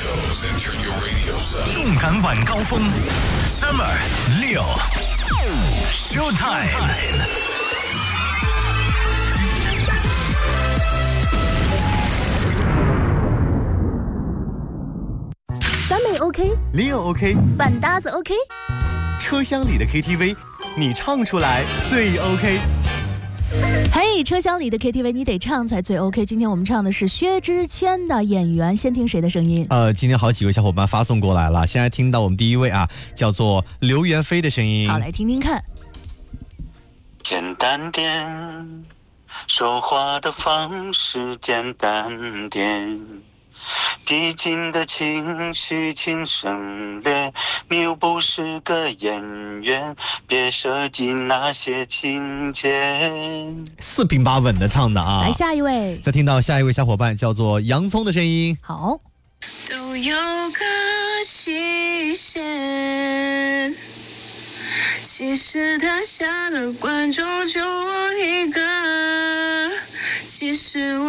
动感晚高峰 ，Summer 6 Showtime。 三妹 OK， Leo OK， 反搭子 OK， 车厢里的 KTV， 你唱出来最 OK。 嘿，车厢里的 KTV 你得唱才最 OK。今天我们唱的是薛之谦的《演员》，先听谁的声音？ 今天好几位小伙伴发送过来了，现在听到我们第一位啊，叫做刘元飞的声音。 好，来听听看。 简单点，说话的方式简单点，递进的情绪请省略，你又不是个演员，别设计那些情节。 四平八稳的唱的啊！ 来下一位， 再听到下一位小伙伴叫做洋葱的声音。 好， 都有个期限，其实台下的观众就我一个，其实我